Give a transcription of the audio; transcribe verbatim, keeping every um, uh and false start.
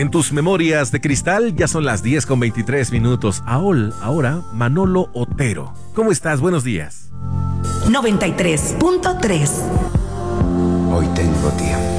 En tus memorias de cristal ya son las diez con veintitrés minutos. Aol, ahora Manolo Otero. ¿Cómo estás? Buenos días. noventa y tres punto tres. Hoy tengo tiempo.